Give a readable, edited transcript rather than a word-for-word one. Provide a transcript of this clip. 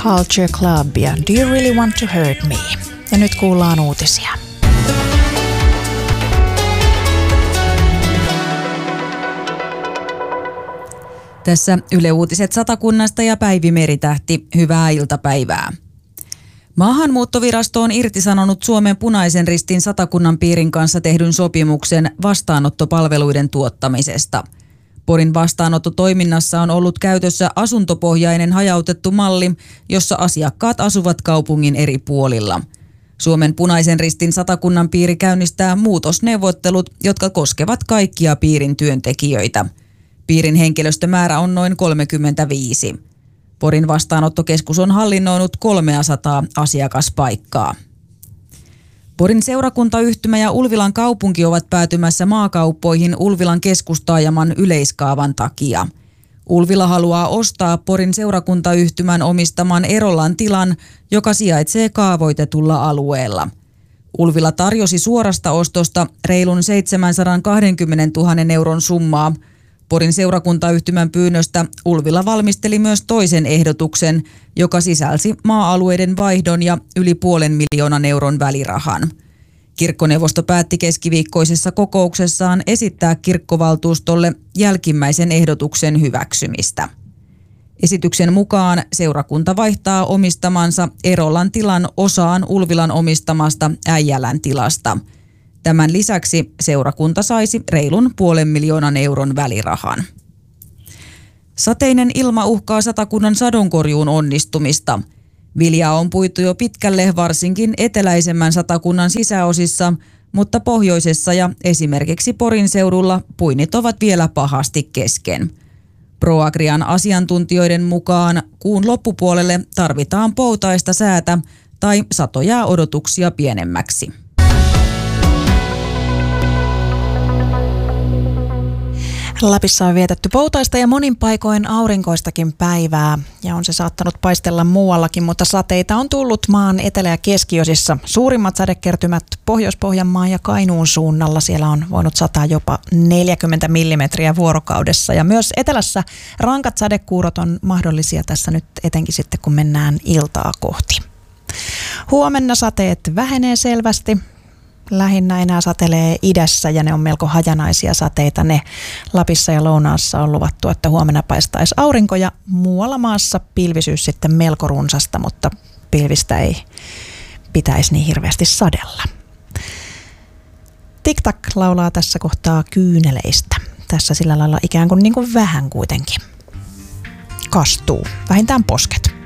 Culture Club ja Do You Really Want to Hurt Me? Ja nyt kuullaan uutisia. Tässä Yle Uutiset Satakunnasta ja Päivi Meritähti. Hyvää iltapäivää. Maahanmuuttovirasto on irtisanonut Suomen Punaisen Ristin Satakunnan piirin kanssa tehdyn sopimuksen vastaanottopalveluiden tuottamisesta. Porin vastaanottotoiminnassa on ollut käytössä asuntopohjainen hajautettu malli, jossa asiakkaat asuvat kaupungin eri puolilla. Suomen Punaisen Ristin Satakunnan piiri käynnistää muutosneuvottelut, jotka koskevat kaikkia piirin työntekijöitä. Piirin henkilöstömäärä on noin 35. Porin vastaanottokeskus on hallinnoinut 300 asiakaspaikkaa. Porin seurakuntayhtymä ja Ulvilan kaupunki ovat päätymässä maakauppoihin Ulvilan keskustaajaman yleiskaavan takia. Ulvila haluaa ostaa Porin seurakuntayhtymän omistaman Erolan tilan, joka sijaitsee kaavoitetulla alueella. Ulvila tarjosi suorasta ostosta reilun 720 000 euron summaa. Porin seurakuntayhtymän pyynnöstä Ulvila valmisteli myös toisen ehdotuksen, joka sisälsi maa-alueiden vaihdon ja yli 500 000 euron välirahan. Kirkkoneuvosto päätti keskiviikkoisessa kokouksessaan esittää kirkkovaltuustolle jälkimmäisen ehdotuksen hyväksymistä. Esityksen mukaan seurakunta vaihtaa omistamansa Erolan tilan osaan Ulvilan omistamasta Äijälän tilasta. Tämän lisäksi seurakunta saisi reilun 500 000 euron välirahan. Sateinen ilma uhkaa Satakunnan sadonkorjuun onnistumista. Viljaa on puitu jo pitkälle varsinkin eteläisemmän Satakunnan sisäosissa, mutta pohjoisessa ja esimerkiksi Porin seudulla puinnit ovat vielä pahasti kesken. ProAgrian asiantuntijoiden mukaan kuun loppupuolelle tarvitaan poutaista säätä tai sato jää odotuksia pienemmäksi. Lapissa on vietetty poutaista ja monin paikoin aurinkoistakin päivää ja on se saattanut paistella muuallakin, mutta sateita on tullut maan etelä- ja keskiosissa. Suurimmat sadekertymät Pohjois-Pohjanmaan ja Kainuun suunnalla. Siellä on voinut sataa jopa 40 millimetriä vuorokaudessa ja myös etelässä rankat sadekuurot on mahdollisia tässä nyt etenkin sitten kun mennään iltaa kohti. Huomenna sateet vähenee selvästi. Lähinnä enää satelee idässä ja ne on melko hajanaisia sateita. Ne Lapissa ja Lounaassa on luvattu, että huomenna paistaisi aurinko ja muualla maassa pilvisyys sitten melko runsasta, mutta pilvistä ei pitäisi niin hirveästi sadella. TikTok laulaa tässä kohtaa kyyneleistä. Tässä sillä lailla ikään kuin vähän kuitenkin kastuu, vähintään posket.